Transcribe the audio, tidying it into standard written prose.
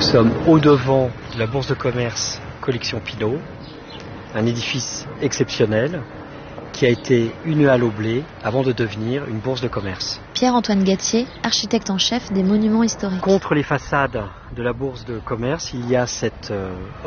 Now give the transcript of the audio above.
sommes au-devant de la Bourse de commerce Collection Pinault, un édifice exceptionnel qui a été une halle au blé avant de devenir une bourse de commerce. Pierre-Antoine Gatier, architecte en chef des monuments historiques. Contre les façades de la bourse de commerce, il y a cette